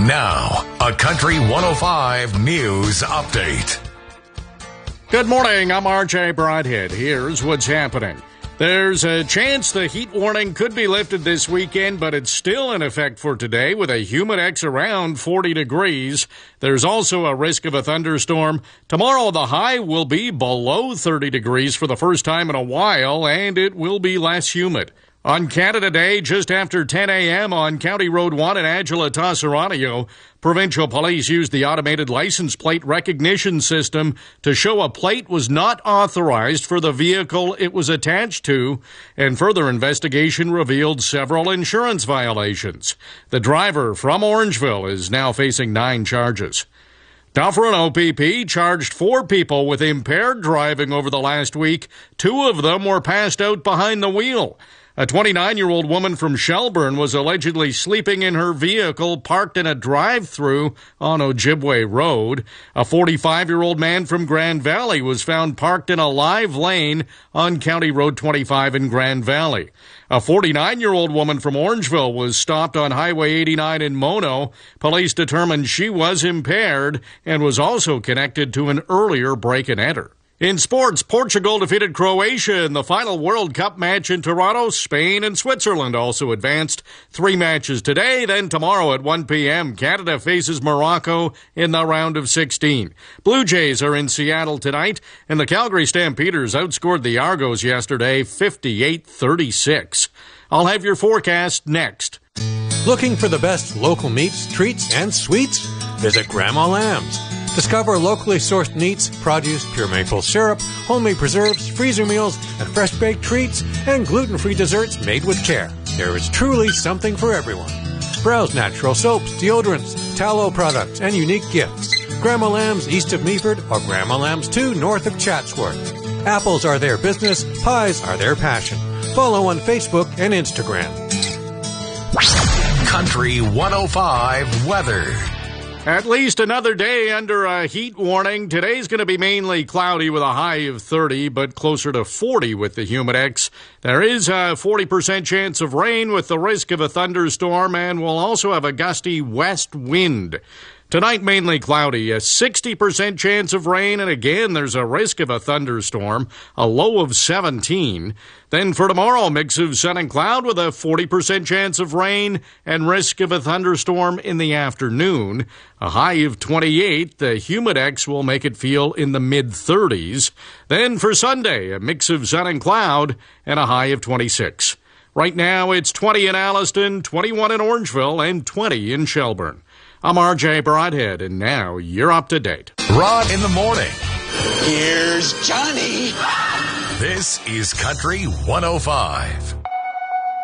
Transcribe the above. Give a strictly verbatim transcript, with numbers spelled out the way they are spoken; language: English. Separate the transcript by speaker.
Speaker 1: Now, a Country one oh five News Update.
Speaker 2: Good morning, I'm R J Broadhead. Here's what's happening. There's a chance the heat warning could be lifted this weekend, but it's still in effect for today with a humidex around forty degrees. There's also a risk of a thunderstorm. Tomorrow, the high will be below thirty degrees for the first time in a while, and it will be less humid. On Canada Day, just after ten a.m. on County Road one in Agila, Toronto, provincial police used the automated license plate recognition system to show a plate was not authorized for the vehicle it was attached to, and further investigation revealed several insurance violations. The driver from Orangeville is now facing nine charges. Dufferin O P P charged four people with impaired driving over the last week. Two of them were passed out behind the wheel. A twenty-nine-year-old woman from Shelburne was allegedly sleeping in her vehicle parked in a drive-thru on Ojibwe Road. A forty-five-year-old man from Grand Valley was found parked in a live lane on County Road twenty-five in Grand Valley. A forty-nine-year-old woman from Orangeville was stopped on Highway eighty-nine in Mono. Police determined she was impaired and was also connected to an earlier break-and-enter. In sports, Portugal defeated Croatia in the final World Cup match in Toronto. Spain and Switzerland also advanced. Three matches today, then tomorrow at one p.m. Canada faces Morocco in the round of sixteen. Blue Jays are in Seattle tonight, and the Calgary Stampeders outscored the Argos yesterday fifty-eight thirty-six. I'll have your forecast next.
Speaker 3: Looking for the best local meats, treats, and sweets? Visit Grandma Lamb's. Discover locally sourced meats, produce, pure maple syrup, homemade preserves, freezer meals, and fresh-baked treats, and gluten-free desserts made with care. There is truly something for everyone. Browse natural soaps, deodorants, tallow products, and unique gifts. Grandma Lamb's east of Meaford or Grandma Lamb's two north of Chatsworth. Apples are their business, pies are their passion. Follow on Facebook and Instagram.
Speaker 1: Country one oh five weather.
Speaker 2: At least another day under a heat warning. Today's going to be mainly cloudy with a high of thirty, but closer to forty with the humidex. There is a forty percent chance of rain with the risk of a thunderstorm, and we'll also have a gusty west wind. Tonight, mainly cloudy, a sixty percent chance of rain, and again, there's a risk of a thunderstorm, a low of seventeen. Then for tomorrow, mix of sun and cloud with a forty percent chance of rain and risk of a thunderstorm in the afternoon. A high of twenty-eight, the humidex will make it feel in the mid-thirties. Then for Sunday, a mix of sun and cloud and a high of twenty-six. Right now, it's twenty in Alliston, twenty-one in Orangeville, and twenty in Shelburne. I'm R J Broadhead, and now you're up to date.
Speaker 1: Rod in the morning.
Speaker 4: Here's Johnny.
Speaker 1: This is Country one oh five.